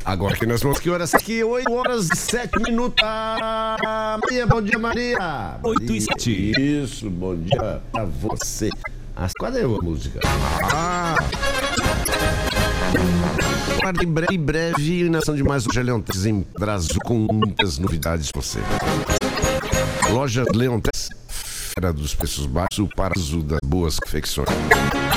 Agora que nós vamos, que horas aqui? 8 horas e 7 minutos. Maria, bom dia, Maria. 8 e 7. Isso, bom dia pra você. Cadê a música? Em breve, nação de mais hoje é Leontes em Brasil com muitas novidades pra você. Loja Leontes, fera dos preços baixos, o paraíso das boas confecções.